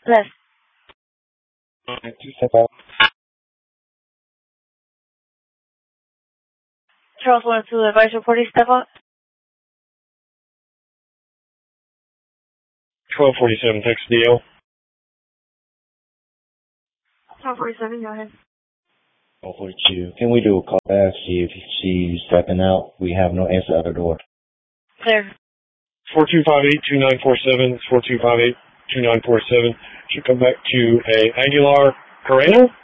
Yes. Step out. Charles 102, advice reporting, step out. 1247, text DL. 1247, go ahead. 1242. Can we do a call back, see if she's stepping out? We have no answer at the door. Clear. 4258-2947. 4258-2947. Should come back to a Aguilar Carreno.